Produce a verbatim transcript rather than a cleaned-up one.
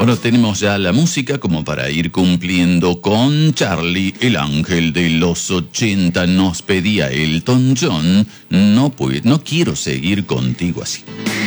Bueno, tenemos ya la música como para ir cumpliendo con Charlie, el ángel de los ochenta. Nos pedía Elton John. No, pues, no quiero seguir contigo así.